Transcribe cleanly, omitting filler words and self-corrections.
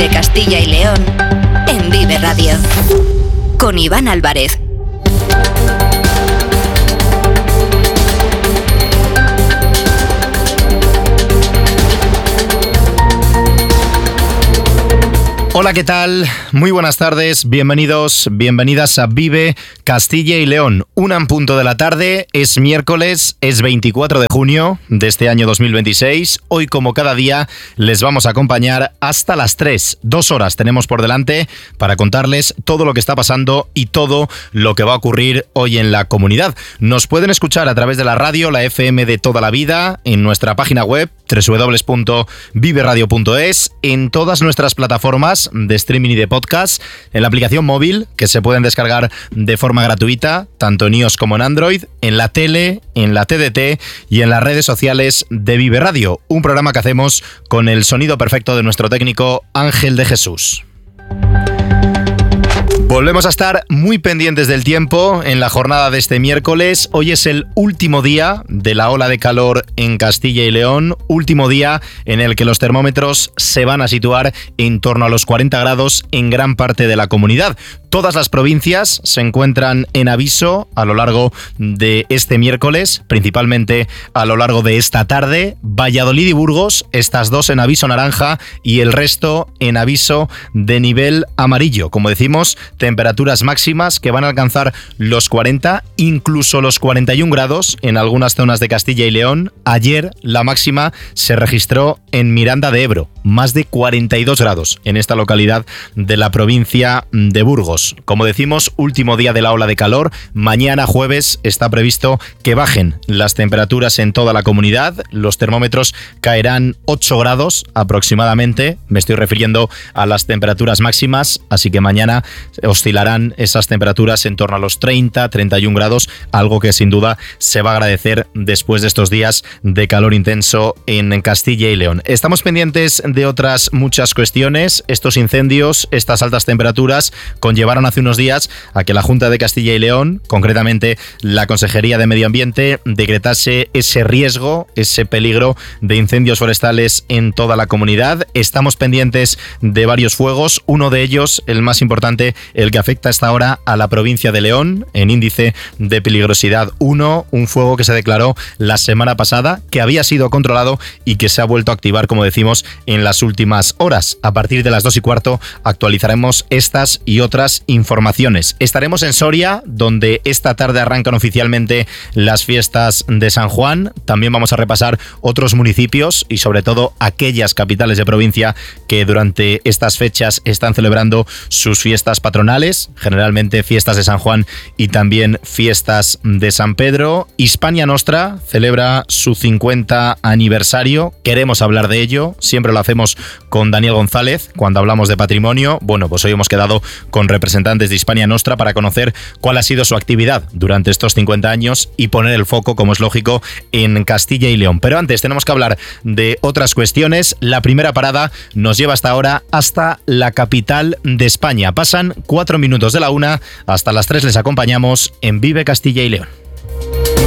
Vive Castilla y León en Vive Radio. Con Iván Álvarez. Hola, ¿qué tal? Muy buenas tardes, bienvenidos, bienvenidas a Vive Castilla y León. 1:00 de la tarde, es miércoles, es 24 de junio de este año 2026. Hoy, como cada día, les vamos a acompañar hasta las 3. 2 horas tenemos por delante para contarles todo lo que está pasando y todo lo que va a ocurrir hoy en la comunidad. Nos pueden escuchar a través de la radio, la FM de toda la vida, en nuestra página web www.viveradio.es, en todas nuestras plataformas de streaming y de podcast, en la aplicación móvil que se pueden descargar de forma gratuita, tanto en iOS como en Android, en la tele, en la TDT y en las redes sociales de Vive Radio, un programa que hacemos con el sonido perfecto de nuestro técnico Ángel de Jesús. Volvemos a estar muy pendientes del tiempo en la jornada de este miércoles. Hoy es el último día de la ola de calor en Castilla y León, último día en el que los termómetros se van a situar en torno a los 40 grados en gran parte de la comunidad. Todas las provincias se encuentran en aviso a lo largo de este miércoles, principalmente a lo largo de esta tarde. Valladolid y Burgos, estas dos en aviso naranja y el resto en aviso de nivel amarillo. Como decimos, temperaturas máximas que van a alcanzar los 40, incluso los 41 grados en algunas zonas de Castilla y León. Ayer la máxima se registró en Miranda de Ebro, más de 42 grados en esta localidad de la provincia de Burgos. Como decimos, último día de la ola de calor. Mañana jueves está previsto que bajen las temperaturas en toda la comunidad. Los termómetros caerán 8 grados aproximadamente. Me estoy refiriendo a las temperaturas máximas, así que mañana oscilarán esas temperaturas en torno a los 30, 31 grados, algo que sin duda se va a agradecer después de estos días de calor intenso en Castilla y León. Estamos pendientes de otras muchas cuestiones. Estos incendios, estas altas temperaturas conllevaron hace unos días a que la Junta de Castilla y León, concretamente la Consejería de Medio Ambiente, decretase ese riesgo, ese peligro de incendios forestales en toda la comunidad. Estamos pendientes de varios fuegos, uno de ellos, el más importante, el que afecta hasta ahora a la provincia de León, en índice de peligrosidad 1, un fuego que se declaró la semana pasada, que había sido controlado y que se ha vuelto a activar, como decimos, en las últimas horas. A partir de las 2:15 actualizaremos estas y otras informaciones. Estaremos en Soria, donde esta tarde arrancan oficialmente las fiestas de San Juan. También vamos a repasar otros municipios y sobre todo aquellas capitales de provincia que durante estas fechas están celebrando sus fiestas patronales, generalmente fiestas de San Juan y también fiestas de San Pedro. Hispania Nostra celebra su 50 aniversario. Queremos hablar de ello, siempre lo hacemos con Daniel González cuando hablamos de patrimonio. Bueno, pues hoy hemos quedado con representantes de Hispania Nostra para conocer cuál ha sido su actividad durante estos 50 años y poner el foco, como es lógico, en Castilla y León. Pero antes tenemos que hablar de otras cuestiones. La primera parada nos lleva hasta ahora hasta la capital de España. Pasan 4 minutos de la 1, hasta las 3 les acompañamos en Vive Castilla y León.